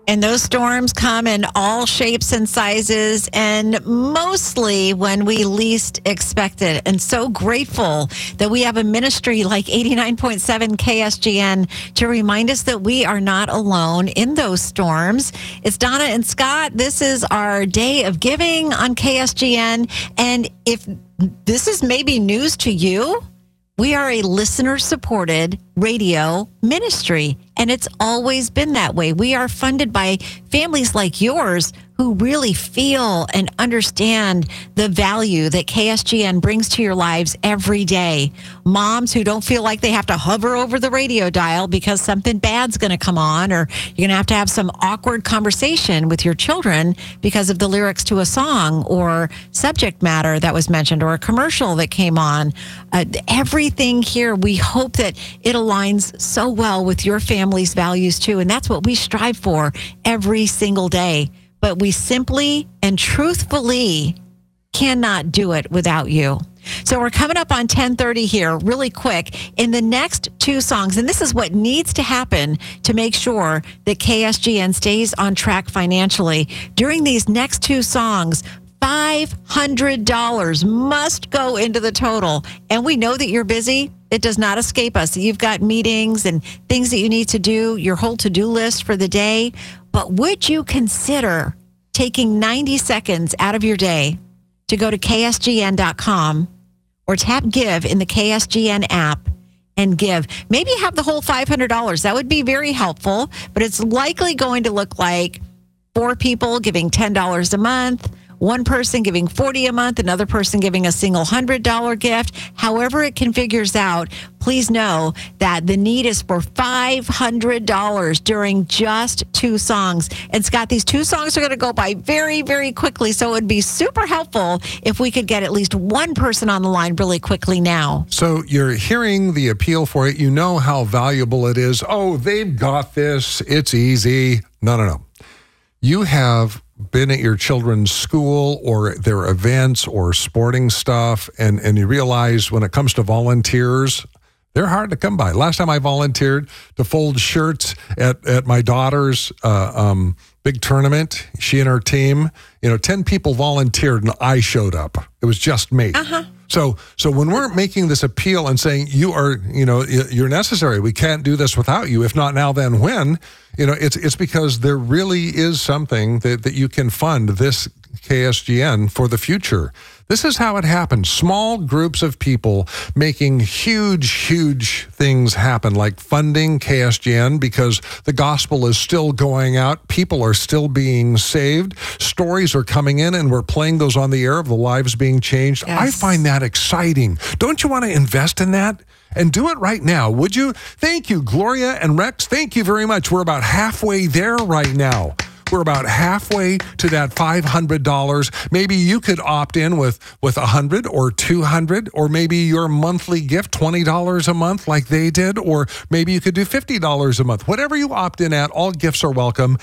And those storms come in all shapes and sizes, and mostly when we least expect it. And so grateful that we have a ministry like 89.7 KSGN to remind us that we are not alone in those storms. It's Donna and Scott. This is our day of giving on KSGN. And if this is maybe news to you, we are a listener-supported radio ministry, and it's always been that way. We are funded by families like yours who really feel and understand the value that KSGN brings to your lives every day. Moms who don't feel like they have to hover over the radio dial because something bad's going to come on, or you're going to have some awkward conversation with your children because of the lyrics to a song or subject matter that was mentioned or a commercial that came on. Everything here, we hope that it aligns so well with your family's values too, and that's what we strive for every single day. But we simply and truthfully cannot do it without you. So we're coming up on 10:30 here really quick. In the next two songs, and this is what needs to happen to make sure that KSGN stays on track financially. During these next two songs, $500 must go into the total. And we know that you're busy. It does not escape us. You've got meetings and things that you need to do, your whole to-do list for the day. But would you consider taking 90 seconds out of your day to go to KSGN.com or tap Give in the KSGN app and give? Maybe have the whole $500. That would be very helpful, but it's likely going to look like 4 people giving $10 a month, one person giving $40 a month, another person giving a single $100 gift. However it configures out, please know that the need is for $500 during just 2 songs. And Scott, these 2 songs are going to go by very, very quickly, so it would be super helpful if we could get at least one person on the line really quickly now. So you're hearing the appeal for it. You know how valuable it is. Oh, they've got this. It's easy. No. You have been at your children's school or their events or sporting stuff, and you realize when it comes to volunteers, they're hard to come by. Last time I volunteered to fold shirts at my daughter's big tournament, she and her team, 10 people volunteered and I showed up. It was just me. So when we're making this appeal and saying you're necessary, we can't do this without you. If not now, then when? It's because there really is something that you can fund this KSGN for the future. This is how it happens. Small groups of people making huge things happen, like funding KSGN because the gospel is still going out. People are still being saved. Stories are coming in, and we're playing those on the air of the lives being changed. Yes. I find that exciting. Don't you want to invest in that? And do it right now, would you? Thank you, Gloria and Rex. Thank you very much. We're about halfway there right now. We're about halfway to that $500. Maybe you could opt in with $100 or $200, or maybe your monthly gift, $20 a month like they did, or maybe you could do $50 a month. Whatever you opt in at, all gifts are welcome.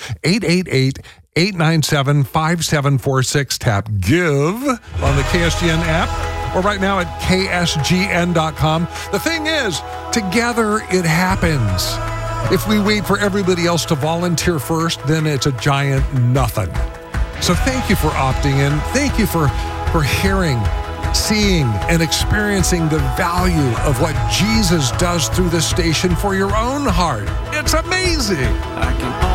888-897-5746. Tap Give on the KSGN app, or right now at KSGN.com. The thing is, together it happens. If we wait for everybody else to volunteer first, then it's a giant nothing. So thank you for opting in. Thank you for hearing, seeing, and experiencing the value of what Jesus does through this station for your own heart. It's amazing.